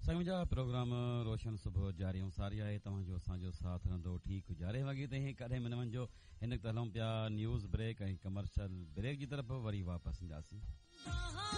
मुंहिंजा प्रोग्राम रोशन सुबुह जारी ऐं सारी आहे तव्हांजो असांजो साथ रहंदो ठीक 11 वॻे ताईं कॾहिं न वञिजो हिन वक़्तु हलूं पिया न्यूज़ ब्रेक ऐं कमर्शियल ब्रेक जी तरफ़ वरी वापसि ईंदासीं।